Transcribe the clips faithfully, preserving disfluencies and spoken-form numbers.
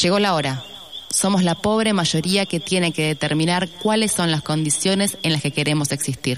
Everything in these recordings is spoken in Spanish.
Llegó la hora. Somos la pobre mayoría que tiene que determinar cuáles son las condiciones en las que queremos existir.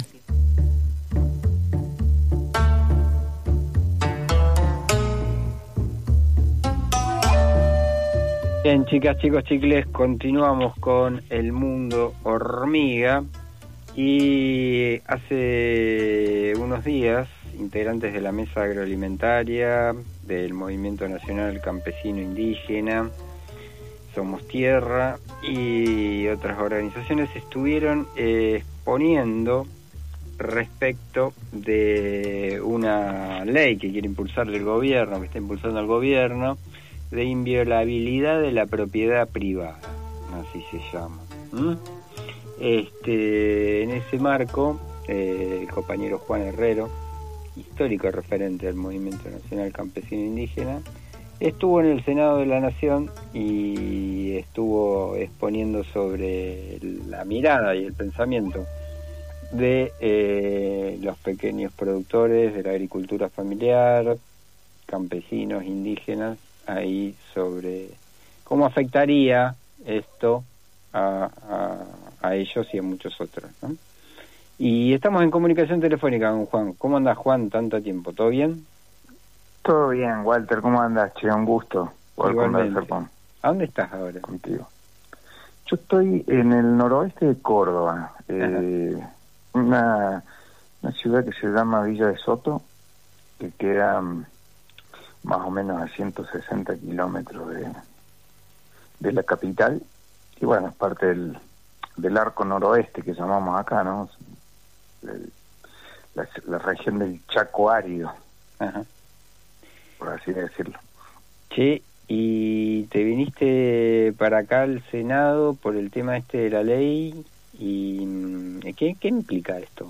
Bien, chicas, chicos, chicles, continuamos con el mundo hormiga y hace unos días integrantes de la Mesa Agroalimentaria, del Movimiento Nacional Campesino Indígena, Somos Tierra y otras organizaciones estuvieron eh, exponiendo respecto de una ley que quiere impulsar el gobierno, que está impulsando el gobierno, de inviolabilidad de la propiedad privada, así se llama. ¿Mm? Este, en ese marco, eh, el compañero Juan Herrero, histórico referente del Movimiento Nacional Campesino Indígena, estuvo en el Senado de la Nación y estuvo exponiendo sobre la mirada y el pensamiento de eh, los pequeños productores de la agricultura familiar, campesinos, indígenas, ahí sobre cómo afectaría esto a, a, a ellos y a muchos otros, ¿no? Y estamos en comunicación telefónica con Juan. ¿Cómo andas, Juan, tanto tiempo? ¿Todo bien? Todo bien, Walter. ¿Cómo andas? Che, un gusto poder Igualmente. conversar con, ¿A dónde estás ahora? Contigo. Yo estoy en el noroeste de Córdoba, eh, una, una ciudad que se llama Villa de Soto, que queda um, más o menos a ciento sesenta kilómetros de, de la capital, y bueno, es parte del, del arco noroeste que llamamos acá, ¿no? El, la, la región del Chaco árido. Ajá. Por así decirlo. Che, y te viniste para acá al Senado por el tema este de la ley, y ¿qué, qué implica esto?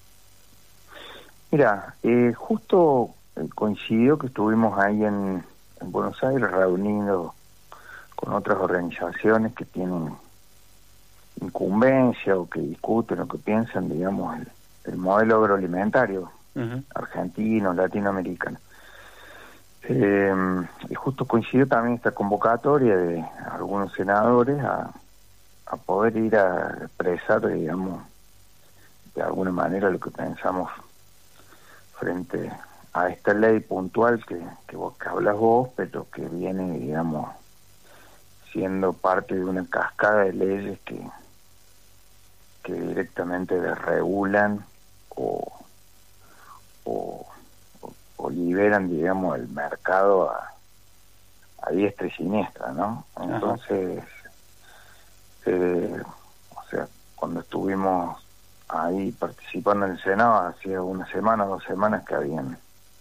Mira, eh, justo coincidió que estuvimos ahí en, en Buenos Aires reunidos con otras organizaciones que tienen incumbencia o que discuten o que piensan, digamos, el, el modelo agroalimentario uh-huh. argentino, latinoamericano. Eh, y justo coincidió también esta convocatoria de algunos senadores a, a poder ir a expresar, digamos, de alguna manera lo que pensamos frente a esta ley puntual que, que, vos, que hablas vos, pero que viene, digamos, siendo parte de una cascada de leyes que, que directamente desregulan o, o o liberan, digamos, el mercado a, a diestra y siniestra, ¿no? Entonces, eh, o sea, cuando estuvimos ahí participando en el Senado, hacía una semana, dos semanas que habían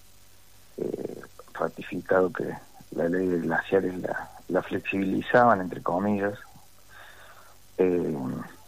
eh, ratificado que la ley de glaciares la, la flexibilizaban, entre comillas. Eh,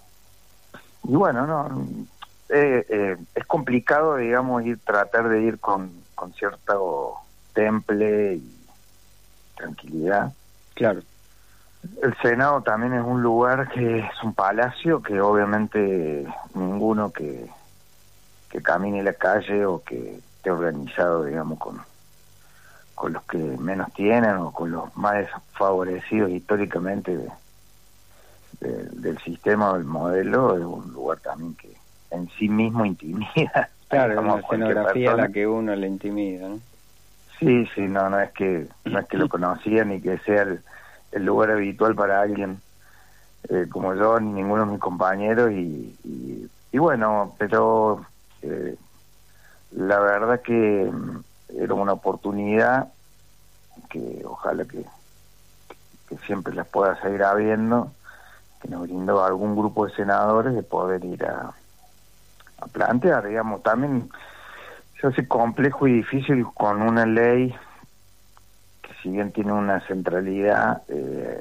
y bueno, no eh, eh, es complicado, digamos, ir tratar de ir con con cierto temple y tranquilidad. Claro. El Senado también es un lugar que es un palacio que obviamente ninguno que, que camine la calle o que esté organizado, digamos, con, con los que menos tienen o con los más desfavorecidos históricamente de, de, del sistema o del modelo, es un lugar también que en sí mismo intimida. Claro, es una escenografía a la que uno le intimida, ¿no? Sí, sí, no, no es que no es que lo conocía ni que sea el, el lugar habitual para alguien eh, como yo, ni ninguno de mis compañeros, y, y, y bueno, pero eh, la verdad que era una oportunidad que ojalá que, que siempre las pueda seguir habiendo, que nos brindó algún grupo de senadores de poder ir a a plantear, digamos, también se hace complejo y difícil con una ley que si bien tiene una centralidad, eh,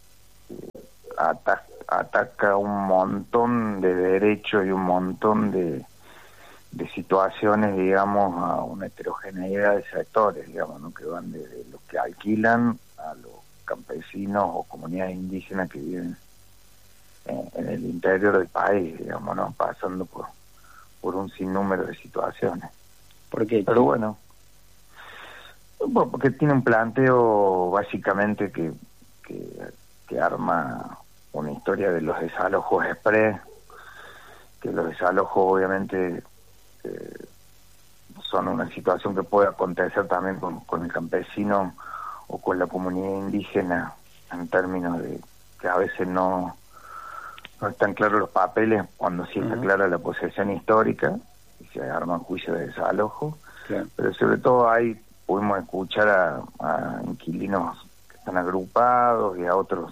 ataca, ataca un montón de derechos y un montón de, de situaciones, digamos, a una heterogeneidad de sectores, digamos, ¿no? Que van desde los que alquilan a los campesinos o comunidades indígenas que viven en, en el interior del país, digamos, ¿no? Pasando por por un sinnúmero de situaciones. ¿Por qué? Pero bueno, bueno, porque tiene un planteo básicamente que, que, que arma una historia de los desalojos express, que los desalojos obviamente eh, son una situación que puede acontecer también con, con el campesino o con la comunidad indígena, en términos de que a veces no, no están claros los papeles, cuando sí está uh-huh. clara la posesión histórica, y se arman juicios de desalojo, claro. Pero sobre todo ahí pudimos escuchar a, a inquilinos que están agrupados y a otros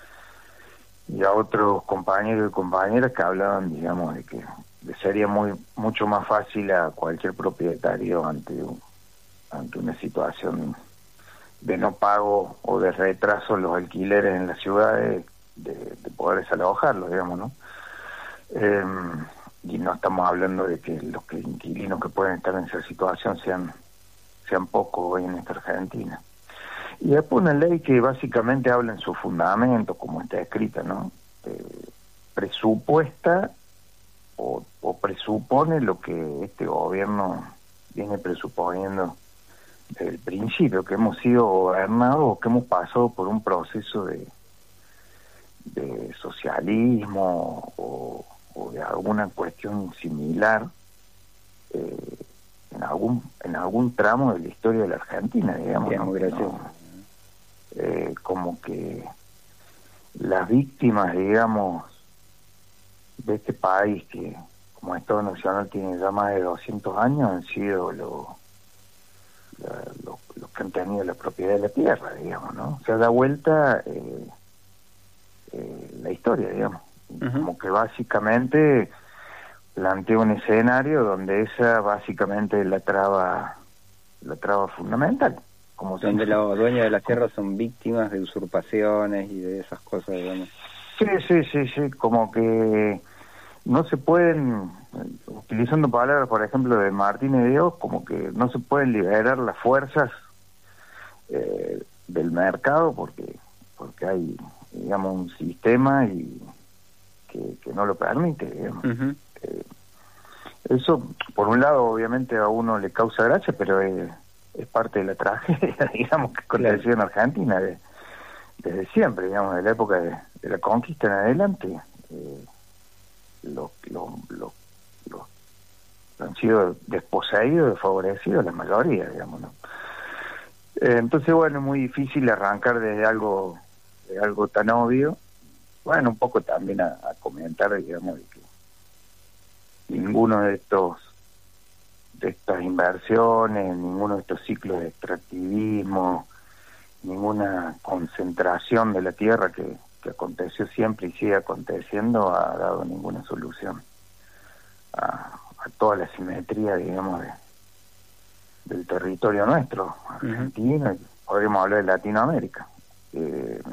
y a otros compañeros y compañeras que hablaban, digamos, de que de sería muy mucho más fácil a cualquier propietario ante un, ante una situación de no pago o de retraso en los alquileres en las ciudades, de, de poder desalojarlos, digamos, ¿no? Eh, y no estamos hablando de que los que inquilinos que pueden estar en esa situación sean sean pocos hoy en esta Argentina. Y después una ley que básicamente habla en su fundamento, como está escrita, ¿no? Eh, presupuesta o, o presupone lo que este gobierno viene presuponiendo desde el principio, que hemos sido gobernados o que hemos pasado por un proceso de, de socialismo o, o de alguna cuestión similar eh, en algún en algún tramo de la historia de la Argentina, digamos, ¿no? No, eh, como que las víctimas, digamos, de este país, que como Estado Nacional tiene ya más de doscientos años, han sido los lo, lo que han tenido la propiedad de la tierra, digamos, ¿no? Se da vuelta eh, eh, la historia, digamos, uh-huh. Como que básicamente plantea un escenario donde esa básicamente es la traba la traba fundamental, como donde los dueños de las tierras son víctimas de usurpaciones y de esas cosas, digamos. Sí, sí, sí, sí, como que no se pueden, utilizando palabras, por ejemplo, de Martínez de Dios, como que no se pueden liberar las fuerzas eh, del mercado porque porque hay, digamos, un sistema y que, que no lo permite, digamos. Uh-huh. Eh, eso, por un lado, obviamente a uno le causa gracia, pero es, es parte de la tragedia, digamos, que aconteció en Argentina de, desde siempre, digamos, de la época de, de la conquista en adelante. Eh, los lo, lo, lo, lo han sido desposeídos, desfavorecidos la mayoría, digamos, ¿no? Eh, entonces, bueno, es muy difícil arrancar desde algo, de algo tan obvio. Bueno, un poco también a, a comentar, digamos, de que ninguno de estos de estas inversiones, ninguno de estos ciclos de extractivismo, ninguna concentración de la tierra que, que aconteció siempre y sigue aconteciendo ha dado ninguna solución a, a toda la simetría, digamos, de, del territorio nuestro, argentino, uh-huh. Y podríamos hablar de Latinoamérica. Eh,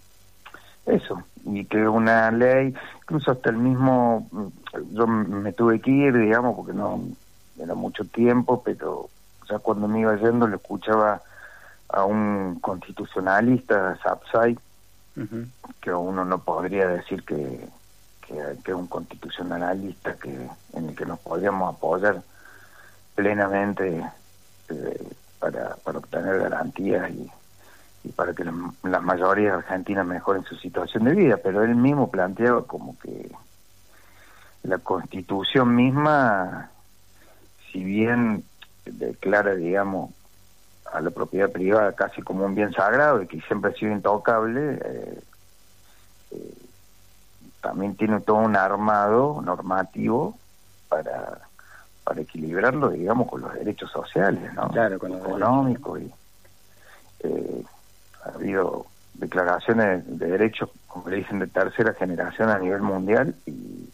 eso, y que una ley, incluso hasta el mismo, yo me tuve que ir, digamos, porque no era mucho tiempo, pero ya cuando me iba yendo le escuchaba a un constitucionalista, Sapsay, uh-huh. Que uno no podría decir que, que, que es un constitucionalista que en el que nos podríamos apoyar plenamente eh, para, para obtener garantías y y para que la, la mayoría argentina mejoren su situación de vida, pero él mismo planteaba como que la Constitución misma, si bien declara, digamos, a la propiedad privada casi como un bien sagrado y que siempre ha sido intocable, eh, eh, también tiene todo un armado normativo para para equilibrarlo, digamos, con los derechos sociales, ¿no? Claro, con los económicos y eh, ha habido declaraciones de derechos, como le dicen, de tercera generación a nivel mundial y,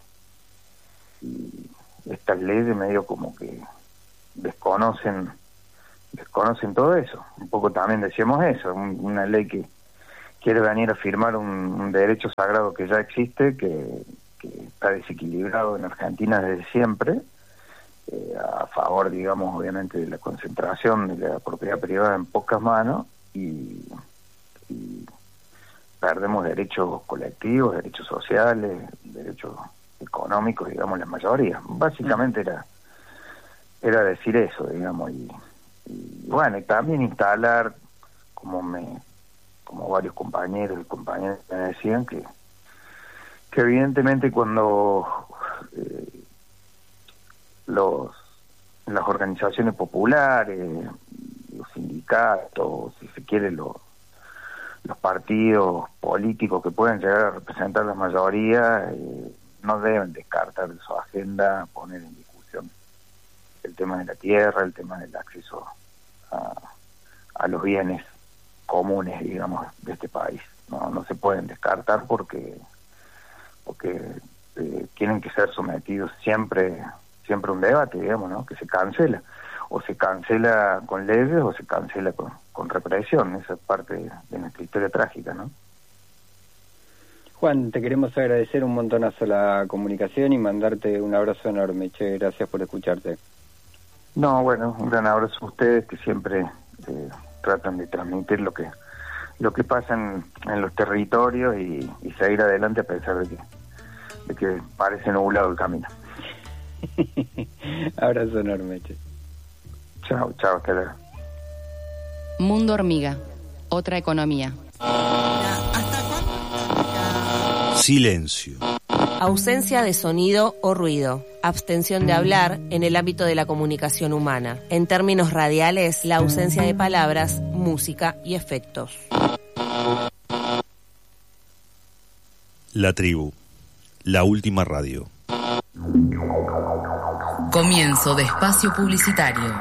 y estas leyes medio como que desconocen desconocen todo eso. Un poco también decíamos eso, un, una ley que quiere venir a firmar un, un derecho sagrado que ya existe, que, que está desequilibrado en Argentina desde siempre, eh, a favor, digamos, obviamente de la concentración de la propiedad privada en pocas manos, y y perdemos derechos colectivos, derechos sociales, derechos económicos, digamos, la mayoría. Básicamente era era decir eso, digamos, y, y bueno, y también instalar, como me como o varios compañeros y compañeras me decían que, que evidentemente cuando eh, los las organizaciones populares, los sindicatos, si se quiere, los, los partidos políticos que pueden llegar a representar la mayoría, eh, no deben descartar de su agenda poner en discusión el tema de la tierra, el tema del acceso a, a los bienes comunes, digamos, de este país. No, no se pueden descartar porque porque eh, tienen que ser sometidos siempre siempre a un debate, digamos, ¿no? Que se cancela. O se cancela con leyes o se cancela con, con represión. Esa es parte de, de nuestra historia trágica, ¿no? Juan, te queremos agradecer un montonazo la comunicación y mandarte un abrazo enorme. Che, gracias por escucharte. No, bueno, un gran abrazo a ustedes que siempre eh, tratan de transmitir lo que lo que pasa en, en los territorios y, y seguir adelante a pesar de que, de que parece nublado el camino. Abrazo enorme, che. Chao, chao, hasta luego. Mundo Hormiga, otra economía. Silencio. Ausencia de sonido o ruido. Abstención de hablar en el ámbito de la comunicación humana. En términos radiales, la ausencia de palabras, música y efectos. La tribu. La última radio. Comienzo de espacio publicitario.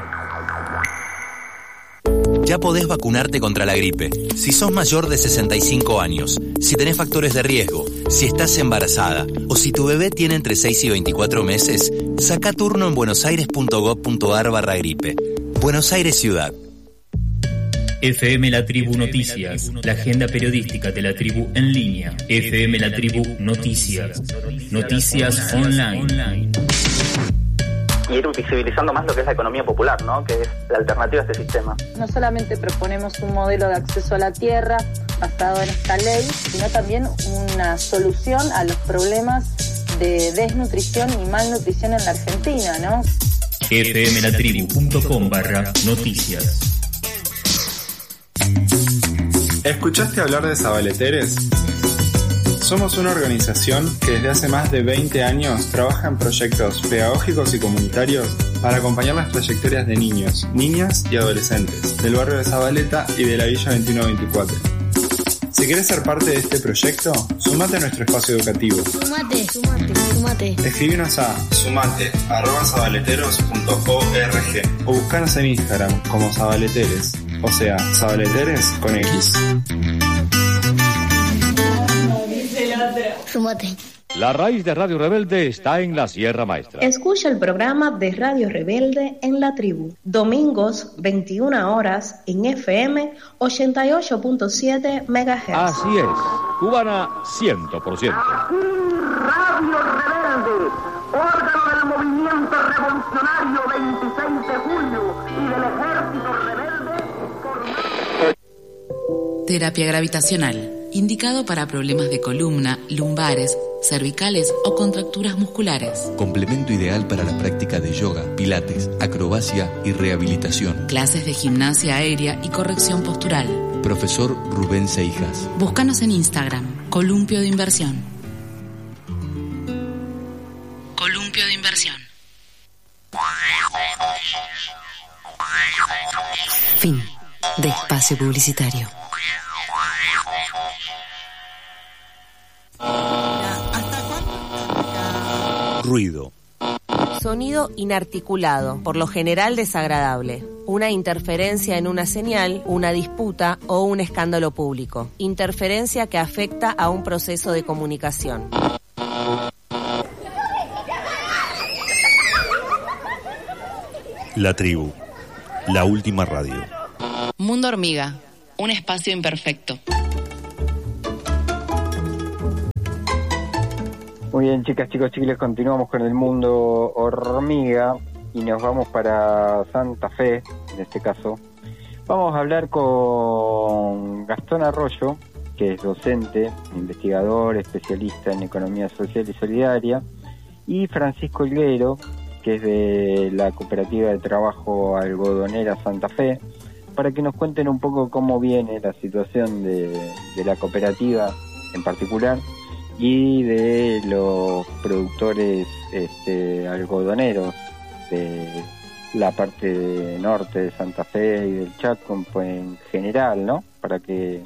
Ya podés vacunarte contra la gripe. Si sos mayor de sesenta y cinco años, si tenés factores de riesgo, si estás embarazada o si tu bebé tiene entre seis y veinticuatro meses, saca turno en buenosaires.gov.ar barra gripe. Buenos Aires Ciudad. F M La Tribu Noticias, la agenda periodística de la tribu en línea. F M La Tribu Noticias, noticias online. Y ir visibilizando más lo que es la economía popular, ¿no? Que es la alternativa a este sistema. No solamente proponemos un modelo de acceso a la tierra basado en esta ley, sino también una solución a los problemas de desnutrición y malnutrición en la Argentina, ¿no? F M La Tribu punto com barra noticias. ¿Escuchaste hablar de Sabaleteres? Somos una organización que desde hace más de veinte años trabaja en proyectos pedagógicos y comunitarios para acompañar las trayectorias de niños, niñas y adolescentes del barrio de Zabaleta y de la Villa veintiuno veinticuatro. Si querés ser parte de este proyecto, sumate a nuestro espacio educativo. Sumate, sumate, sumate. Escribinos a sumate arroba zabaleteros punto org o buscanos en Instagram como Zabaleteres, o sea, Zabaleteres con X. Sumate. La raíz de Radio Rebelde está en la Sierra Maestra. Escucha el programa de Radio Rebelde en La Tribu, domingos veintiuna horas en F M ochenta y ocho punto siete megahertz. Así es, cubana cien por ciento. Aquí Radio Rebelde, órgano del movimiento revolucionario veintiséis de julio y del ejército rebelde por... Terapia gravitacional, indicado para problemas de columna, lumbares, cervicales o contracturas musculares. Complemento ideal para la práctica de yoga, pilates, acrobacia y rehabilitación. Clases de gimnasia aérea y corrección postural. Profesor Rubén Seijas. Búscanos en Instagram, Columpio de Inversión. Columpio de Inversión. Fin de espacio publicitario. Ruido. Sonido inarticulado, por lo general desagradable. Una interferencia en una señal, una disputa o un escándalo público. Interferencia que afecta a un proceso de comunicación. La tribu. La última radio. Mundo Hormiga, un espacio imperfecto. Muy bien, chicas, chicos, chicles, continuamos con el Mundo Hormiga y nos vamos para Santa Fe, en este caso. Vamos a hablar con Gastón Arroyo, que es docente, investigador, especialista en economía social y solidaria, y Francisco Higuero, que es de la Cooperativa de Trabajo Algodonera Santa Fe, para que nos cuenten un poco cómo viene la situación de, de la cooperativa en particular y de los productores este, algodoneros de la parte norte de Santa Fe y del Chaco, pues, en general, ¿no? Para que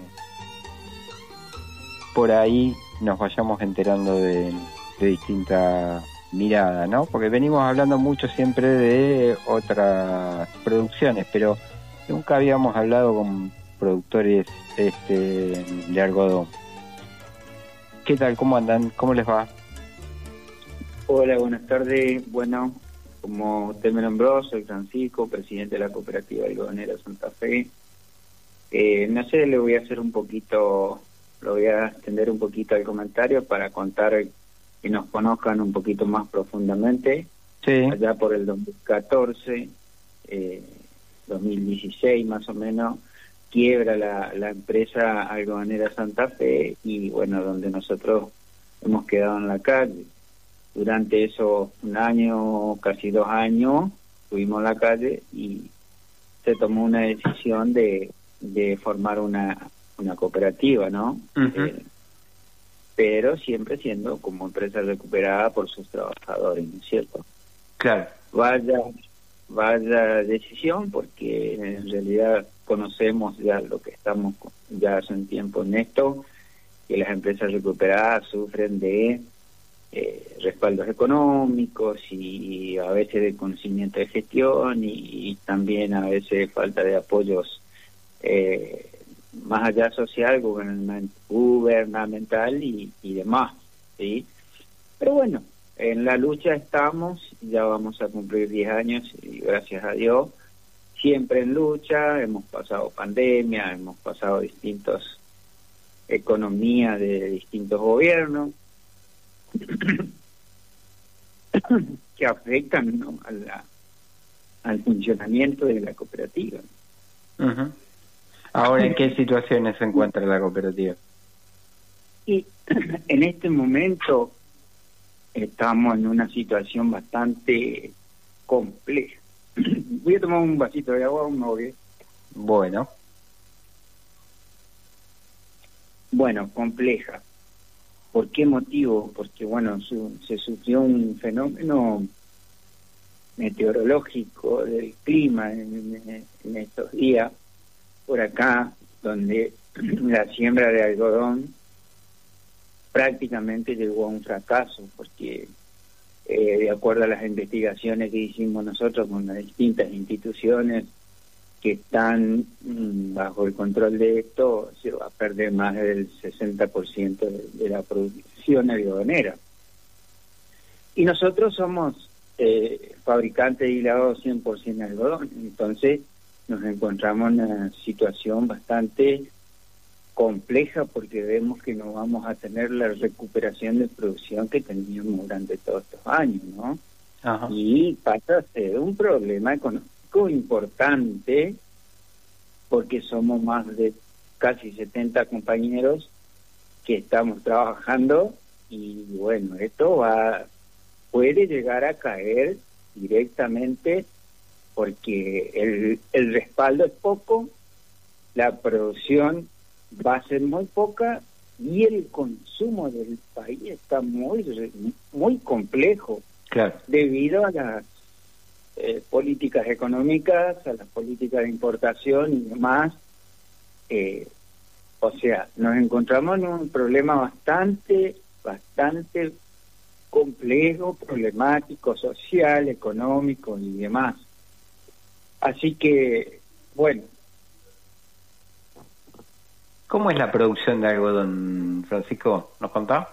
por ahí nos vayamos enterando de, de distintas miradas, ¿no? Porque venimos hablando mucho siempre de otras producciones, pero nunca habíamos hablado con productores este, de algodón. ¿Qué tal? ¿Cómo andan? ¿Cómo les va? Hola, buenas tardes. Bueno, como usted me nombró, soy Francisco, presidente de la Cooperativa Algodonera Santa Fe. Eh, no sé, le voy a hacer un poquito, lo voy a extender un poquito al comentario para contar que nos conozcan un poquito más profundamente. Sí. Allá por el dos mil catorce, eh, dos mil dieciséis más o menos, quiebra la, la empresa algodonera Santa Fe y bueno, donde nosotros hemos quedado en la calle. Durante esos un año, casi dos años, estuvimos en la calle y se tomó una decisión de, de formar una, una cooperativa, ¿no? Uh-huh. Eh, pero siempre siendo como empresa recuperada por sus trabajadores, ¿no es cierto? Claro. Vaya, vaya decisión, porque en realidad conocemos ya lo que estamos ya hace un tiempo en esto, que las empresas recuperadas sufren de eh, respaldos económicos y a veces de conocimiento de gestión y, y también a veces falta de apoyos eh, más allá social, gubernamental y, y demás, ¿sí? Pero bueno, en la lucha estamos, ya vamos a cumplir diez años y gracias a Dios, siempre en lucha, hemos pasado pandemia, hemos pasado distintas economías de distintos gobiernos que afectan, ¿no?, a la, al funcionamiento de la cooperativa. Uh-huh. Ahora, ¿en qué situaciones se encuentra la cooperativa? Y en este momento estamos en una situación bastante compleja. Voy a tomar un vasito de agua, un novio. Bueno. Bueno, compleja. ¿Por qué motivo? Porque, bueno, su, se sufrió un fenómeno meteorológico del clima en, en, en estos días por acá, donde la siembra de algodón prácticamente llegó a un fracaso, porque eh, de acuerdo a las investigaciones que hicimos nosotros con las distintas instituciones que están mmm, bajo el control de esto, se va a perder más del sesenta por ciento de, de la producción algodonera. Y nosotros somos eh, fabricantes de hilado cien por ciento de algodón, entonces nos encontramos en una situación bastante compleja porque vemos que no vamos a tener la recuperación de producción que teníamos durante todos estos años, ¿no? Ajá. Y pasa a ser un problema económico importante porque somos más de casi setenta compañeros que estamos trabajando y bueno, esto va puede llegar a caer directamente porque el, el respaldo es poco, la producción va a ser muy poca y el consumo del país está muy muy complejo, claro, debido a las eh, políticas económicas, a las políticas de importación y demás. Eh, o sea, nos encontramos en un problema bastante, bastante complejo, problemático, social, económico y demás. Así que, bueno. ¿Cómo es la producción de algodón, Francisco? ¿Nos contás?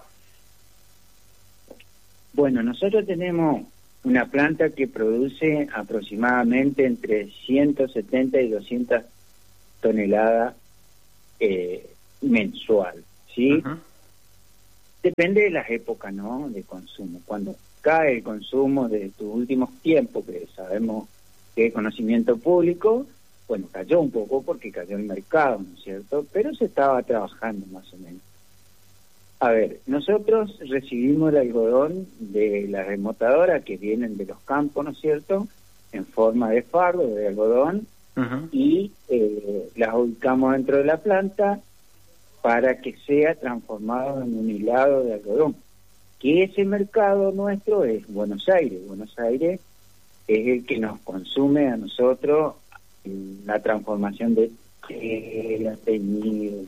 Bueno, nosotros tenemos una planta que produce aproximadamente entre ciento setenta y doscientas toneladas eh, mensual, ¿sí? Uh-huh. Depende de las épocas, ¿no?, de consumo. Cuando cae el consumo de estos últimos tiempos, que sabemos que es conocimiento público, bueno, cayó un poco porque cayó el mercado, ¿no es cierto? Pero se estaba trabajando más o menos. A ver, nosotros recibimos el algodón de la remotadora que vienen de los campos, ¿no es cierto?, en forma de fardo de algodón, uh-huh. y eh, las ubicamos dentro de la planta para que sea transformado en un hilado de algodón. Que ese mercado nuestro es Buenos Aires. Buenos Aires es el que nos consume a nosotros la transformación de tela, teñido.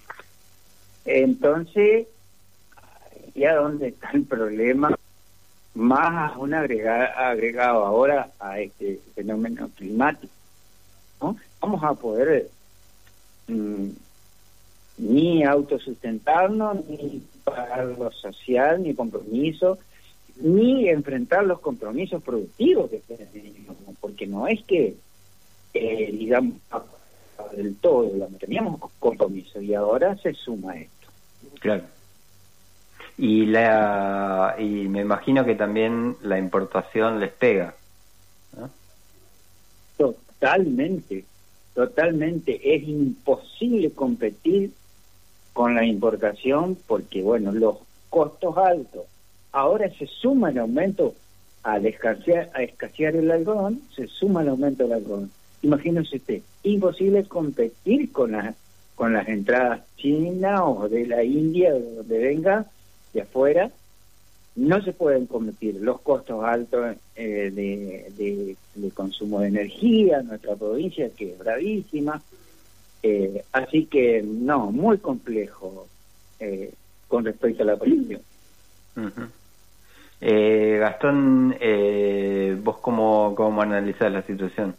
Entonces, ya donde está el problema, más aún agregado, agregado ahora a este fenómeno climático, ¿no? Vamos a poder mmm, ni autosustentarnos, ni pagar lo social, ni compromiso, ni enfrentar los compromisos productivos que tenemos, porque no es que, eh, digamos, del todo, digamos, teníamos compromiso y ahora se suma esto. Claro. Y la y me imagino que también la importación les pega, ¿no? Totalmente, totalmente. Es imposible competir con la importación porque, bueno, los costos altos. Ahora se suma el aumento al escasear, a escasear el algodón, se suma el aumento del algodón. Imagínese usted, imposible competir con las con las entradas chinas o de la India, de donde venga, de afuera. No se pueden competir los costos altos eh, de, de, de consumo de energía en nuestra provincia, que es bravísima. Eh, así que, no, muy complejo eh, con respecto a la producción. Uh-huh. eh, Gastón, eh, ¿vos cómo, cómo analizás la situación?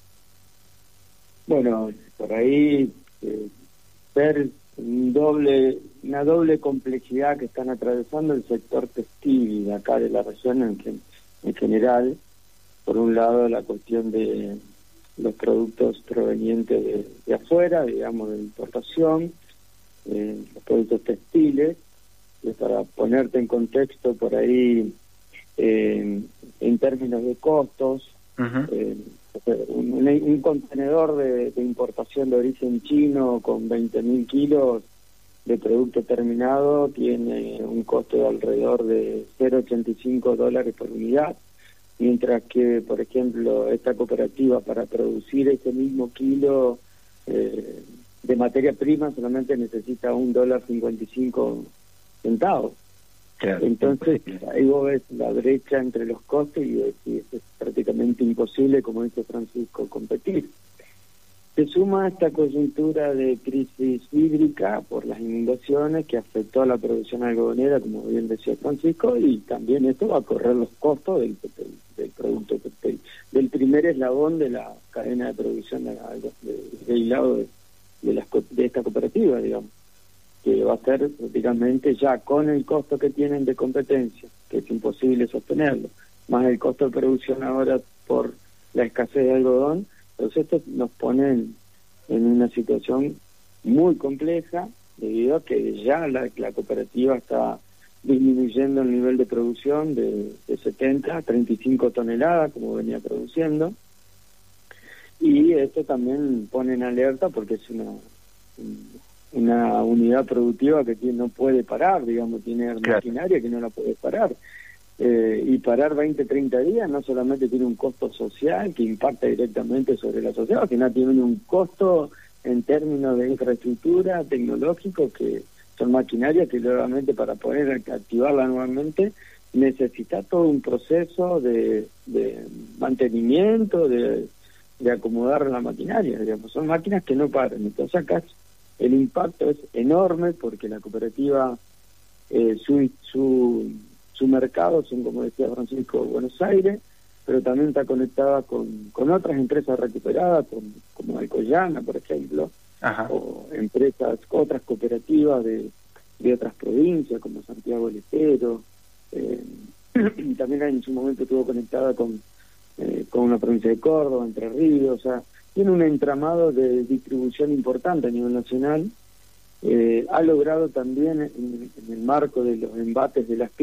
Bueno, por ahí eh, ver un doble, una doble complejidad que están atravesando el sector textil de acá de la región en, en general. Por un lado, la cuestión de los productos provenientes de, de afuera, digamos, de importación, eh, los productos textiles. Y para ponerte en contexto por ahí, eh, en términos de costos, uh-huh. eh, Un, un contenedor de, de importación de origen chino con veinte mil kilos de producto terminado tiene un costo de alrededor de cero coma ochenta y cinco dólares por unidad, mientras que, por ejemplo, esta cooperativa para producir ese mismo kilo eh, de materia prima solamente necesita un dólar cincuenta y cinco centavos. Claro. Entonces, ahí vos ves la brecha entre los costes y decís, es prácticamente imposible, como dice Francisco, competir. Se suma esta coyuntura de crisis hídrica por las inundaciones que afectó a la producción algodonera, como bien decía Francisco, y también esto va a correr los costos del, del, del producto textil, del primer eslabón de la cadena de producción de, de, de hilado de, de, las, de esta cooperativa, digamos, que va a ser prácticamente ya con el costo que tienen de competencia, que es imposible sostenerlo, más el costo de producción ahora por la escasez de algodón. Entonces esto nos pone en, en una situación muy compleja, debido a que ya la, la cooperativa está disminuyendo el nivel de producción de, de setenta a treinta y cinco toneladas, como venía produciendo, y esto también pone en alerta porque es una... una unidad productiva que tiene, no puede parar, digamos, tiene claro. maquinaria que no la puede parar. Eh, y parar veinte, treinta días no solamente tiene un costo social que impacta directamente sobre la sociedad, sino tiene un costo en términos de infraestructura tecnológico, que son maquinarias que nuevamente para poder activarla nuevamente necesita todo un proceso de, de mantenimiento, de, de acomodar la maquinaria, digamos, son máquinas que no paran. Entonces acá el impacto es enorme porque la cooperativa, eh, su, su su mercado son, como decía Francisco, Buenos Aires, pero también está conectada con, con otras empresas recuperadas, con, como Alcoyana, por ejemplo, Ajá. o empresas, otras cooperativas de, de otras provincias, como Santiago del Estero. Eh, también en su momento estuvo conectada con, eh, con una provincia de Córdoba, Entre Ríos, o sea, tiene un entramado de distribución importante a nivel nacional. Eh, ha logrado también, en, en el marco de los embates de las